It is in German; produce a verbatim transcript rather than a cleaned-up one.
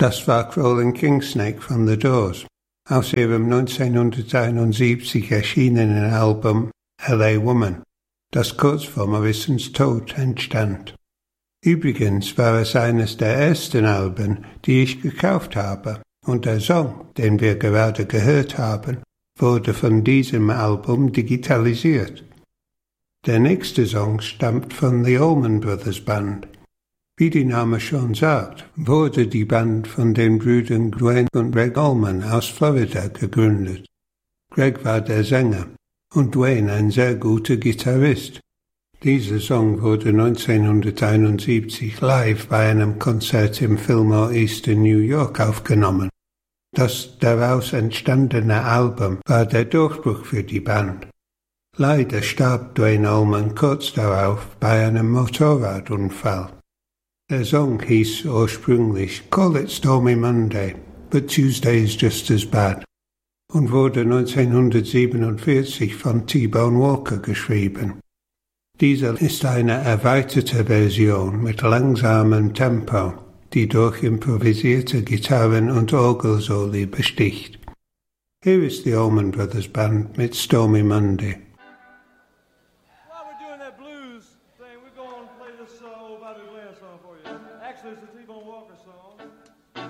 Das war Crawling Kingsnake von The Doors aus ihrem neunzehnhunderteinundsiebzig erschienenen Album L A Woman, das kurz vor Morrisons Tod entstand. Übrigens war es eines der ersten Alben, die ich gekauft habe, und der Song, den wir gerade gehört haben, wurde von diesem Album digitalisiert. Der nächste Song stammt von The Allman Brothers Band. Wie der Name schon sagt, wurde die Band von den Brüdern Duane und Gregg Allman aus Florida gegründet. Gregg war der Sänger und Duane ein sehr guter Gitarrist. Dieser Song wurde neunzehnhunderteinundsiebzig live bei einem Konzert im Fillmore East in New York aufgenommen. Das daraus entstandene Album war der Durchbruch für die Band. Leider starb Duane Allman kurz darauf bei einem Motorradunfall. Der Song hieß ursprünglich Call It Stormy Monday, but Tuesday is just as bad und wurde neunzehnhundertsiebenundvierzig von T-Bone Walker geschrieben. Dieser ist eine erweiterte Version mit langsamem Tempo, die durch improvisierte Gitarren- und Orgelsoli besticht. Hier ist die Allman Brothers Band mit Stormy Monday.